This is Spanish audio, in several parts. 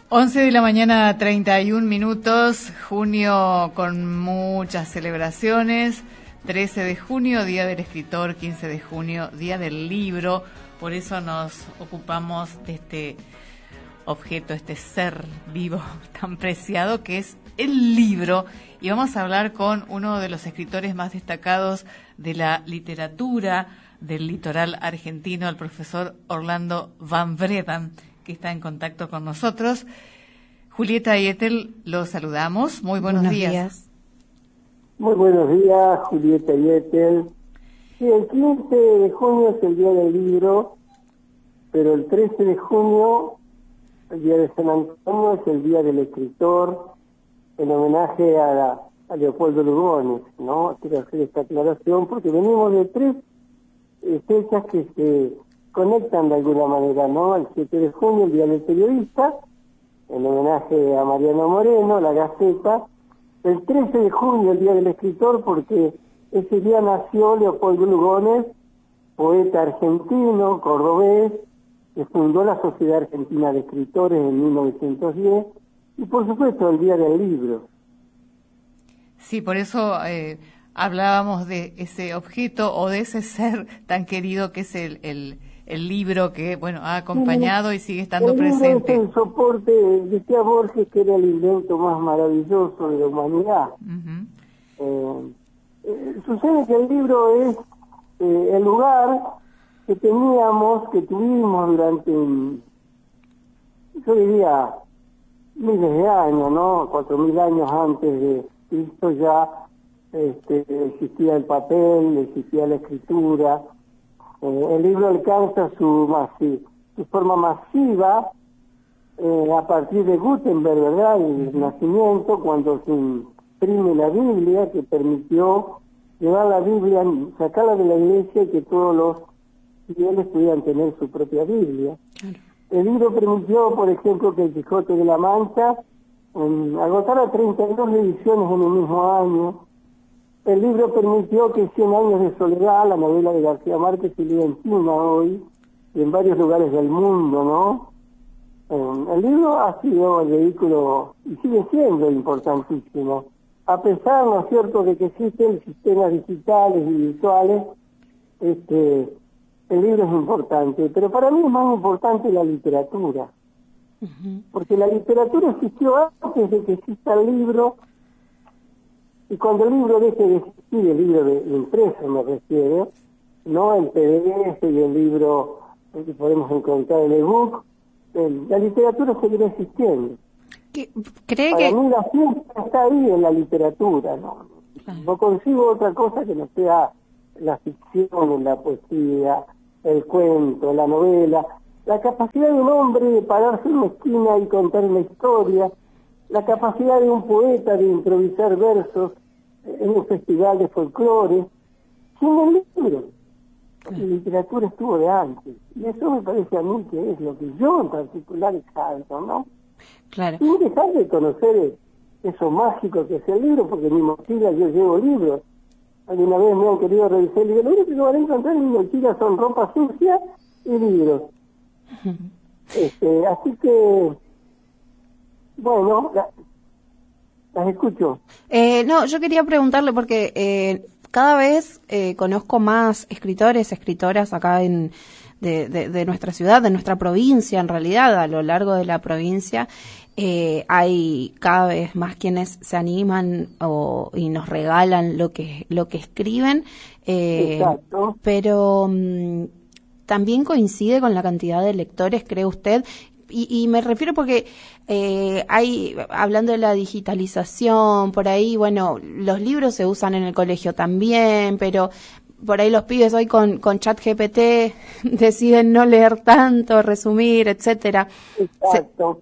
11 de la mañana, 31 minutos, junio con muchas celebraciones, 13 de junio, Día del Escritor, 15 de junio, Día del Libro, por eso nos ocupamos de este objeto, este ser vivo tan preciado que es el libro, y vamos a hablar con uno de los escritores más destacados de la literatura del litoral argentino, el profesor Orlando Van Breven, que está en contacto con nosotros. Julieta y Ethel, los saludamos. Muy buenos días. Muy buenos días, Julieta y Ethel. Sí, el 15 de junio es el Día del Libro, pero el 13 de junio, el Día de San Antonio, es el Día del Escritor, en homenaje a Leopoldo Lugones, ¿no? Quiero hacer esta aclaración porque venimos de tres fechas que se conectan de alguna manera, ¿no? El 7 de junio, el Día del Periodista, en homenaje a Mariano Moreno, La Gaceta. El 13 de junio, el Día del Escritor, porque ese día nació Leopoldo Lugones, poeta argentino, cordobés, que fundó la Sociedad Argentina de Escritores en 1910, y por supuesto el Día del Libro. Sí, por eso hablábamos de ese objeto o de ese ser tan querido que es el libro que, bueno, ha acompañado y sigue estando presente. Es el soporte, decía Borges, que era el invento más maravilloso de la humanidad. Sucede que el libro es el lugar que tuvimos durante, yo diría, miles de años, ¿no? 4.000 años antes de Cristo ya existía el papel, existía la escritura. El libro alcanza su forma masiva a partir de Gutenberg, ¿verdad? El nacimiento, cuando se imprime la Biblia, que permitió llevar la Biblia, sacarla de la iglesia y que todos los fieles pudieran tener su propia Biblia. Claro. El libro permitió, por ejemplo, que el Quijote de la Mancha agotara 32 ediciones en el mismo año. El libro permitió que 100 años de soledad, la novela de García Márquez, se lea en China hoy y en varios lugares del mundo, ¿no? El libro ha sido el vehículo y sigue siendo importantísimo. A pesar, ¿no es cierto?, de que existen sistemas digitales y virtuales, el libro es importante. Pero para mí es más importante la literatura. Porque la literatura existió antes de que exista el libro. Y cuando el libro deje de existir, el libro de impreso me refiero, no el PDF y el libro que podemos encontrar en el ebook, la literatura seguirá existiendo. Para mí la ciencia está ahí en la literatura, ¿no? No consigo otra cosa que no sea la ficción, la poesía, el cuento, la novela, la capacidad de un hombre de pararse en una esquina y contar una historia, la capacidad de un poeta de improvisar versos en un festival de folclore, sin el libro. La literatura estuvo de antes, y eso me parece a mí que es lo que yo en particular exalto, ¿no? Claro. Sin dejar de conocer eso mágico que es el libro, porque en mi mochila yo llevo libros. Alguna vez me han querido revisar el libro, lo único que van a encontrar en mi mochila son ropa sucia y libros. Así que, bueno, las escucho. No, yo quería preguntarle porque cada vez conozco más escritores, escritoras acá de nuestra ciudad, de nuestra provincia, en realidad, a lo largo de la provincia. Hay cada vez más quienes se animan y nos regalan lo que escriben. Exacto. Pero también coincide con la cantidad de lectores, ¿cree usted? Y me refiero porque hablando de la digitalización, por ahí, bueno, los libros se usan en el colegio también, pero por ahí los pibes hoy con ChatGPT deciden no leer tanto, resumir, etcétera. Exacto.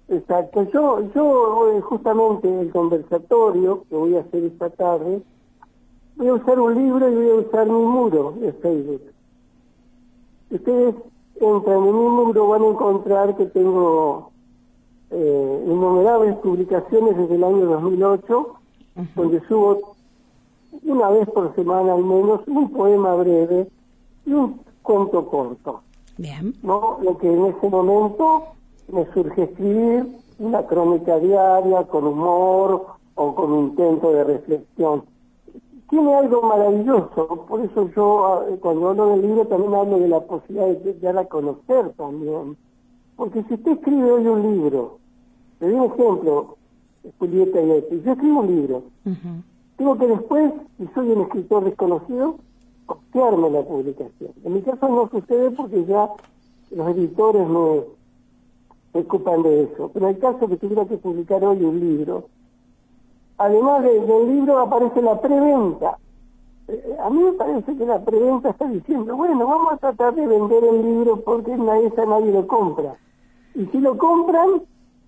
Yo justamente el conversatorio que voy a hacer esta tarde, voy a usar un libro y voy a usar mi muro de Facebook. Ustedes entran en mi muro, van a encontrar que tengo innumerables publicaciones desde el año 2008, donde subo una vez por semana al menos un poema breve y un cuento corto. Bien. ¿No? Lo que en ese momento me surge escribir una crónica diaria con humor o con intento de reflexión. Tiene algo maravilloso, por eso yo cuando hablo del libro también hablo de la posibilidad de dar a conocer también. Porque si usted escribe hoy un libro, le doy un ejemplo, Julieta y esto, yo escribo un libro, tengo que después, si soy un escritor desconocido, costearme la publicación. En mi caso no sucede porque ya los editores me ocupan de eso. Pero en el caso que tuviera que publicar hoy un libro, además del libro aparece la preventa. A mí me parece que la preventa está diciendo, bueno, vamos a tratar de vender el libro porque en esa nadie lo compra. Y si lo compran,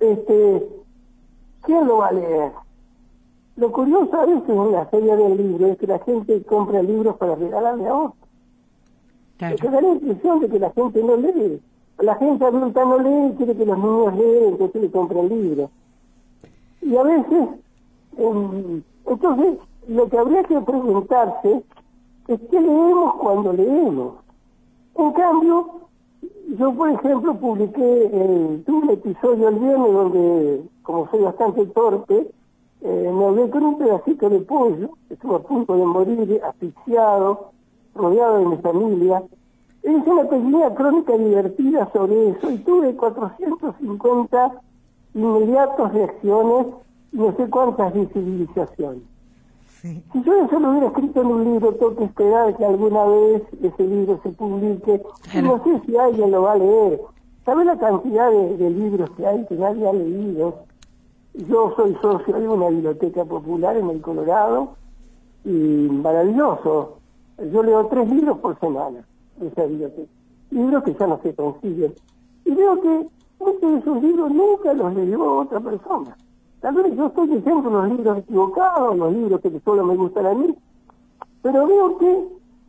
¿quién lo va a leer? Lo curioso a veces en la feria del libro es que la gente compra libros para regalarle a otros. Claro. Porque da la impresión de que la gente no lee. La gente adulta no lee y quiere que los niños lean, entonces le compran libros. Y a veces, entonces, lo que habría que preguntarse es qué leemos cuando leemos. En cambio, yo por ejemplo tuve un episodio el viernes donde, como soy bastante torpe, me hablé con un pedacito de pollo, estuve a punto de morir, asfixiado, rodeado de mi familia. Es una pequeña crónica divertida sobre eso y tuve 450 inmediatas reacciones y no sé cuántas visibilizaciones. Sí. Si yo eso lo hubiera escrito en un libro, tengo que esperar que alguna vez ese libro se publique. Y no sé si alguien lo va a leer. ¿Sabe la cantidad de libros que hay que nadie ha leído? Yo soy socio de una biblioteca popular en el Colorado y maravilloso. Yo leo 3 libros por semana de esa biblioteca. Libros que ya no se consiguen. Y veo que muchos de esos libros nunca los leyó otra persona. Tal vez yo estoy leyendo los libros equivocados, los libros que solo me gustan a mí, pero veo que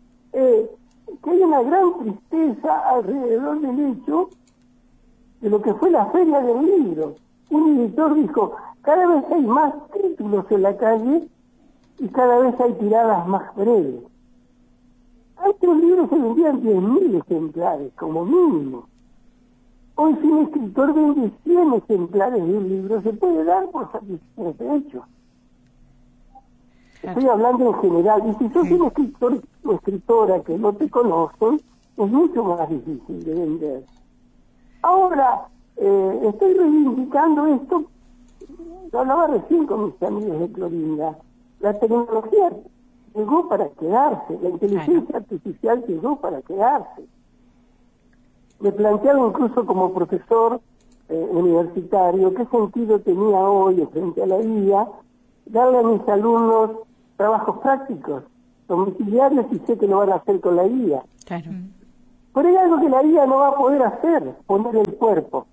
hay una gran tristeza alrededor del hecho de lo que fue la feria del libro. Un editor dijo, cada vez hay más títulos en la calle y cada vez hay tiradas más breves. Antes los libros se vendían 10.000 ejemplares, como mínimo. Hoy si un escritor vende 100 ejemplares de un libro, se puede dar por satisfecho. Estoy hablando en general. Y si sos un escritor o escritora que no te conocen, es mucho más difícil de vender. Ahora, estoy reivindicando esto. Yo hablaba recién con mis amigos de Clorinda. La tecnología llegó para quedarse. La inteligencia artificial llegó para quedarse. Me planteaba incluso como profesor universitario qué sentido tenía hoy frente a la IA darle a mis alumnos trabajos prácticos, domiciliarios, y sé que lo van a hacer con la IA. Claro. Pero hay algo que la IA no va a poder hacer, poner el cuerpo.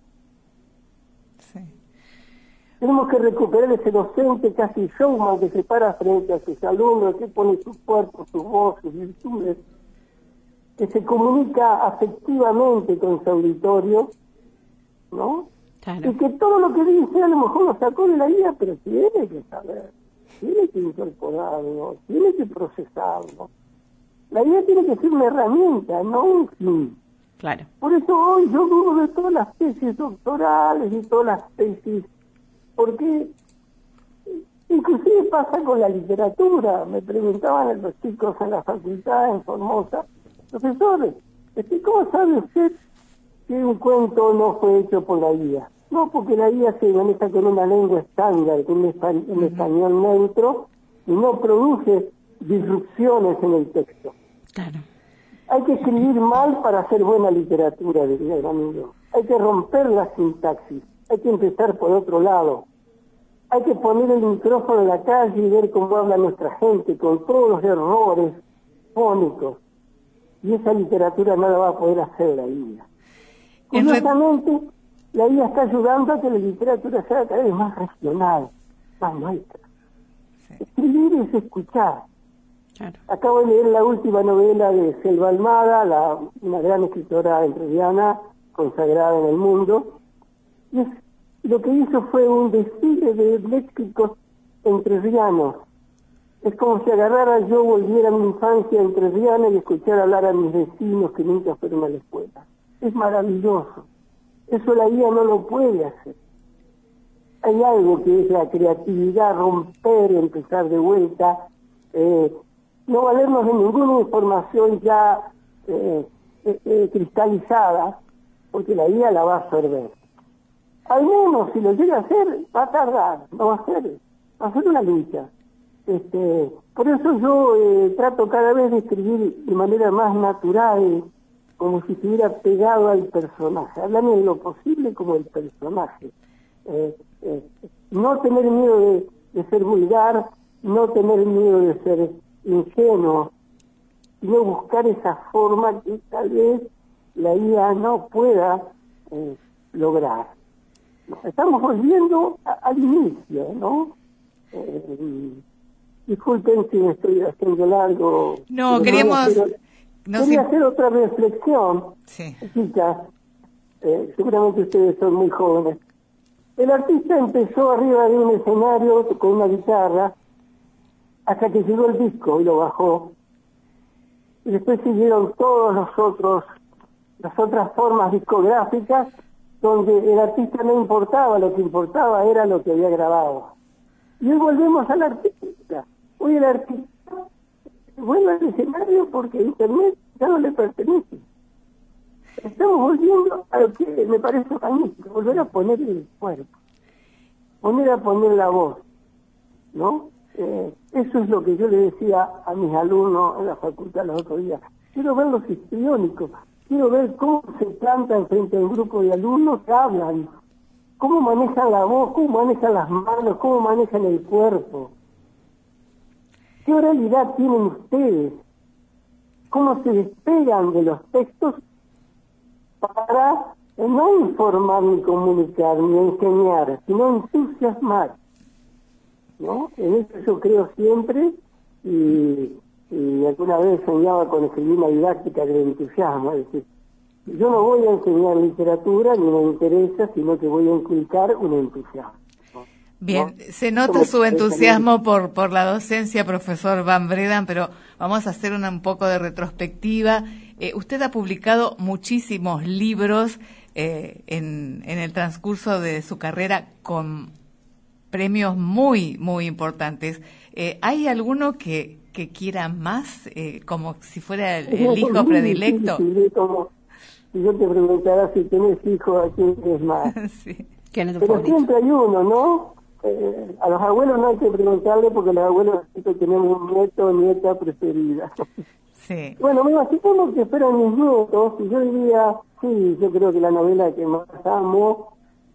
Sí. Tenemos que recuperar ese docente casi showman que se para frente a sus alumnos, que pone su cuerpo, su voz, sus virtudes, que se comunica afectivamente con su auditorio, ¿no? Claro. Y que todo lo que dice a lo mejor lo sacó de la guía, pero tiene que saber, tiene que incorporarlo, tiene que procesarlo. La guía tiene que ser una herramienta, no un fin. Claro. Por eso hoy yo dudo de todas las tesis doctorales y todas las tesis, porque inclusive pasa con la literatura. Me preguntaban los chicos en la facultad en Formosa, profesores, ¿cómo sabe usted que un cuento no fue hecho por la guía? No, porque la guía se maneja con una lengua estándar, con un español neutro, y no produce disrupciones en el texto. Claro. Hay que escribir mal para hacer buena literatura, diría el amigo. Hay que romper la sintaxis, hay que empezar por otro lado. Hay que poner el micrófono en la calle y ver cómo habla nuestra gente, con todos los errores fónicos. Y esa literatura no la va a poder hacer la IA. Curiosamente, la IA está ayudando a que la literatura sea cada vez más regional, más nuestra. Sí. Escribir es escuchar. Claro. Acabo de leer la última novela de Selva Almada, una gran escritora entrerriana, consagrada en el mundo. Y lo que hizo fue un desfile de léxicos entrerrianos. Es como si volviera a mi infancia entrerriana y escuchara hablar a mis vecinos que nunca fueron a la escuela. Es maravilloso. Eso la guía no lo puede hacer. hay algo que es la creatividad, romper, empezar de vuelta, no valernos de ninguna información ya cristalizada, porque la vida la va a absorber. Al menos si lo llega a hacer, va a tardar, no va a ser una lucha. Por eso yo trato cada vez de escribir de manera más natural, como si estuviera pegado al personaje, hablarme en lo posible como el personaje. No tener miedo de ser vulgar, no tener miedo de ser ingenuo, sino buscar esa forma que tal vez la IA no pueda lograr. Estamos volviendo al inicio, ¿no? Disculpen si me estoy haciendo largo. No, quería hacer otra reflexión. Sí. Chicas, seguramente ustedes son muy jóvenes. El artista empezó arriba de un escenario con una guitarra hasta que llegó el disco y lo bajó. Y después siguieron todos las otras formas discográficas donde el artista no importaba, lo que importaba era lo que había grabado. Y hoy volvemos al artista. Hoy el artista vuelve al escenario porque Internet ya no le pertenece. Estamos volviendo a lo que me parece magnífico, volver a poner el cuerpo, volver a poner la voz, ¿no? Eso es lo que yo le decía a mis alumnos en la facultad los otros días. Quiero ver los histriónicos, quiero ver cómo se plantan frente a un grupo de alumnos que hablan, cómo manejan la voz, cómo manejan las manos, cómo manejan el cuerpo. ¿Qué oralidad tienen ustedes? ¿Cómo se despegan de los textos para no informar ni comunicar ni enseñar, sino entusiasmar? ¿No? En eso yo creo siempre y alguna vez soñaba con escribir una didáctica del entusiasmo, es decir, yo no voy a enseñar literatura ni me interesa, sino que voy a inculcar un entusiasmo. Bien, ¿no? se nota su entusiasmo por la docencia, profesor Van Bredan, pero vamos a hacer un poco de retrospectiva. Usted ha publicado muchísimos libros en el transcurso de su carrera con premios muy, muy importantes. ¿Hay alguno que quiera más, como si fuera el hijo predilecto? Sí, como si yo te preguntara si tenés hijos, ¿a quién es más? Sí. Pero siempre hay uno, ¿no? A los abuelos no hay que preguntarle porque los abuelos siempre tenemos un nieto o nieta preferida. Sí. Bueno, me imagino que fueran mis nietos y yo diría, sí, yo creo que la novela que más amo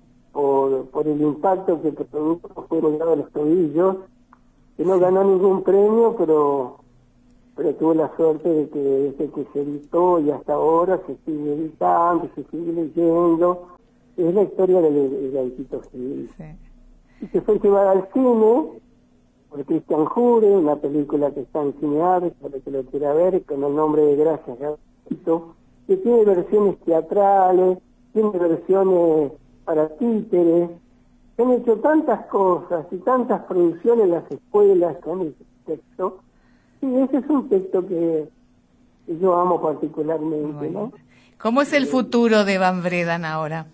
por el impacto que produjo fue Colgado de los Tobillos, que no ganó ningún premio, pero tuve la suerte de que desde que se editó y hasta ahora se sigue editando, se sigue leyendo. Es la historia del Gauchito Gil. Sí. Y que fue llevada al cine por Cristian Jure, una película que está en Cinear, para que lo quiera ver, con el nombre de Gracias Gauchito, que tiene versiones teatrales, tiene versiones para títeres. Se han hecho tantas cosas y tantas producciones en las escuelas con ese texto. Sí, ese es un texto que yo amo particularmente, ¿no? ¿Cómo es el futuro de Van Bredan ahora?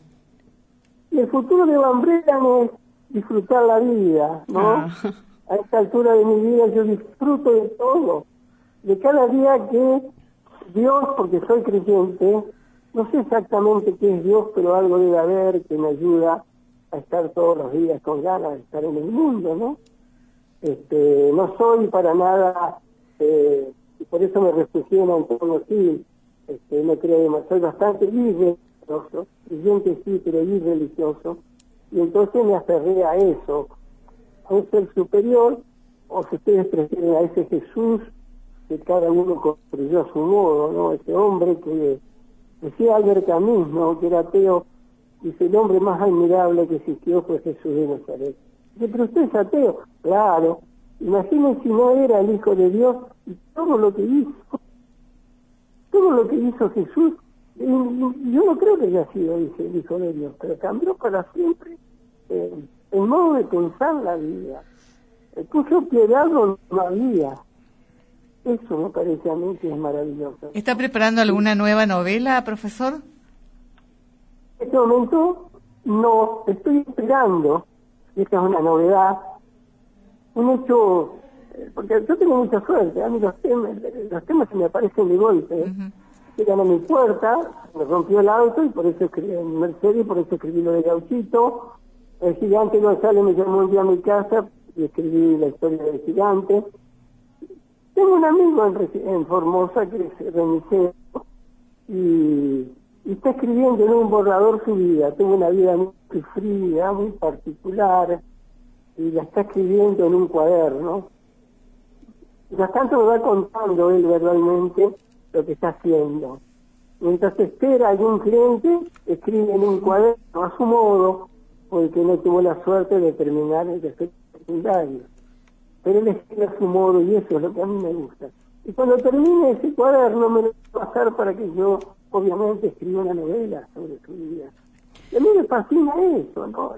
Y el futuro de Van Bredan es disfrutar la vida, ¿no? A esta altura de mi vida yo disfruto de todo, de cada día que Dios, porque soy creyente, no sé exactamente qué es Dios, pero algo debe haber que me ayuda a estar todos los días con ganas de estar en el mundo, ¿no? No soy para nada, y por eso me refugié en Antonio Gil, no creo, soy bastante irreligioso, creyente sí, pero irreligioso, y entonces me aferré a eso, a un ser superior, o si ustedes prefieren a ese Jesús que cada uno construyó a su modo, ¿no? Ese hombre que decía Albert Camus, ¿no? Que era ateo, dice, el hombre más admirable que existió fue Jesús de Nazaret. Dice, pero usted es ateo. Claro, imaginen si no era el Hijo de Dios y todo lo que hizo Jesús. Yo no creo que haya sido el Hijo de Dios, pero cambió para siempre el modo de pensar la vida. Puso piedad donde no había. Eso me parece a mí que es maravilloso. ¿Está preparando alguna nueva novela, profesor? En este momento no, estoy esperando. y esta es una novedad, un hecho, porque yo tengo mucha suerte, a mí los temas se me aparecen de golpe, llegan a mi puerta, me rompió el auto y por eso escribí en Mercedes, por eso escribí lo de Gauchito. El Gigante González me llamó un día a mi casa y escribí la historia del Gigante. Tengo un amigo en Formosa que es remisero y está escribiendo en un borrador su vida. Tuvo una vida muy fría, muy particular, y la está escribiendo en un cuaderno. Mientras tanto me va contando él verbalmente lo que está haciendo. Mientras espera algún cliente, escribe en un cuaderno a su modo, porque no tuvo la suerte de terminar el tercer secundario. Pero él escribe a su modo y eso es lo que a mí me gusta. Y cuando termine ese cuaderno me lo va a pasar para que yo, obviamente, escriba una novela sobre su vida. Y a mí me fascina eso, ¿no?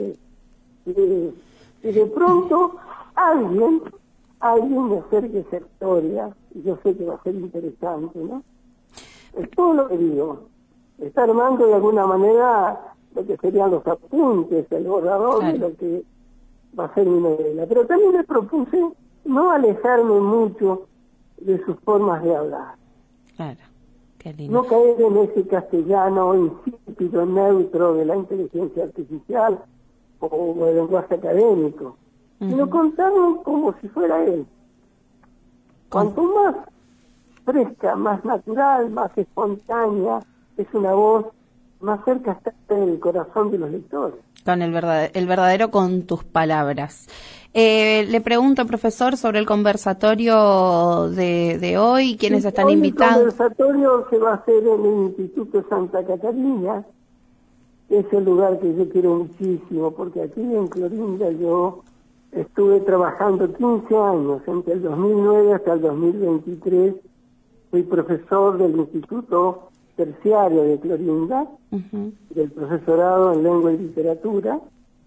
Y de pronto alguien me acerque esa historia, y yo sé que va a ser interesante, ¿no? Es todo lo que digo. Está armando de alguna manera lo que serían los apuntes, el borrador de lo que va a ser mi novela. Pero también le propuse no alejarme mucho de sus formas de hablar. Claro, qué lindo. No caer en ese castellano insípido, neutro de la inteligencia artificial o el lenguaje académico, sino contarlo como si fuera él. Cuanto más fresca, más natural, más espontánea es una voz, más cerca está del corazón de los lectores. Con el verdadero con tus palabras. Le pregunto, profesor, sobre el conversatorio de hoy, ¿quiénes están invitados? El conversatorio se va a hacer en el Instituto Santa Catalina, que es el lugar que yo quiero muchísimo, porque aquí en Clorinda yo estuve trabajando 15 años, entre el 2009 hasta el 2023, fui profesor del Instituto Terciario de Clorinda, del profesorado en Lengua y Literatura,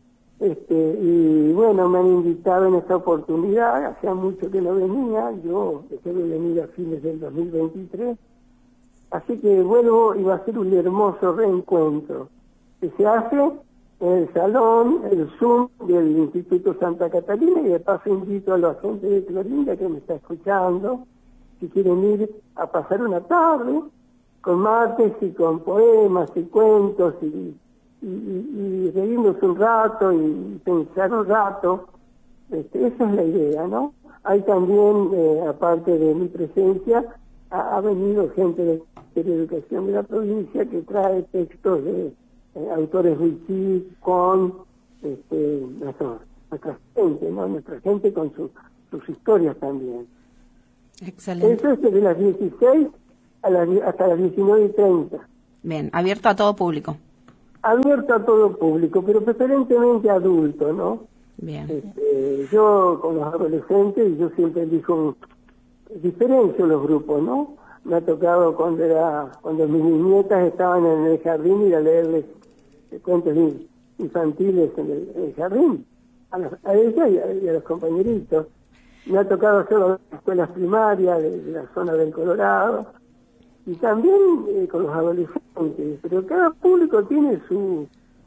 y bueno, me han invitado en esta oportunidad, hacía mucho que no venía, yo dejé de venir a fines del 2023, así que vuelvo y va a ser un hermoso reencuentro, que se hace en el salón, el Zoom del Instituto Santa Catalina, y de paso invito a la gente de Clorinda que me está escuchando, si quieren ir a pasar una tarde, con mates y con poemas y cuentos y reírnos un rato y pensar un rato, esa es la idea, ¿no? Hay también, aparte de mi presencia, ha venido gente del Ministerio de Educación de la provincia que trae textos de autores wichí con nuestra gente, ¿no? Nuestra gente con sus historias también. Excelente. Eso es desde las 16 hasta las 19:30. Bien, abierto a todo público. Abierto a todo público, pero preferentemente adulto, ¿no? Bien. Yo con los adolescentes, yo siempre diferencio los grupos, ¿no? Me ha tocado cuando mis nietas estaban en el jardín ir a leerles cuentos infantiles en el jardín, a ellas y a los compañeritos. Me ha tocado hacerlo en las escuelas primarias de la zona del Colorado, y también con los adolescentes, pero cada público tiene sus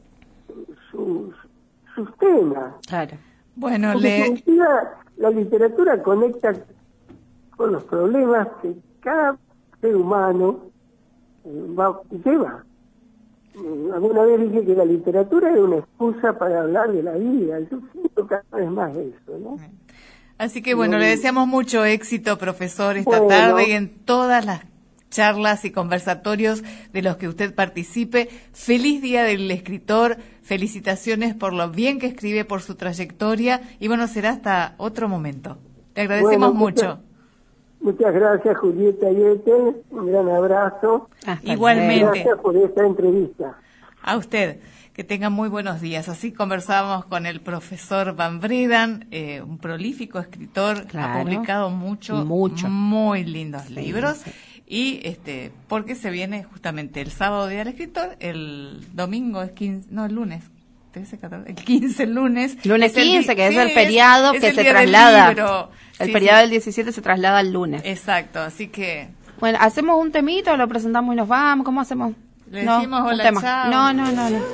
temas. Claro. Bueno, la literatura conecta con los problemas que cada ser humano lleva. Alguna vez dije que la literatura era una excusa para hablar de la vida. Yo siento cada vez más eso, ¿no? Así que bueno, le deseamos mucho éxito, profesor, esta tarde y en todas las charlas y conversatorios de los que usted participe. Feliz Día del Escritor, felicitaciones por lo bien que escribe, por su trayectoria, y bueno, será hasta otro momento. Le agradecemos mucho. Muchas gracias, Julieta y Ethel, un gran abrazo. Igualmente. Gracias por esta entrevista. A usted, que tenga muy buenos días. Así conversábamos con el profesor Van Breda, un prolífico escritor, ha publicado mucho, muy lindos libros. Sí. Y porque se viene justamente el sábado Día del Escritor, el domingo es 15, no, el lunes, 13, 14, el 15, el lunes. Lunes 15, que es el feriado que se traslada. El feriado del 17 se traslada al lunes. Exacto, así que... Bueno, ¿hacemos un temito, lo presentamos y nos vamos? ¿Cómo hacemos? Le decimos hola, chao. No.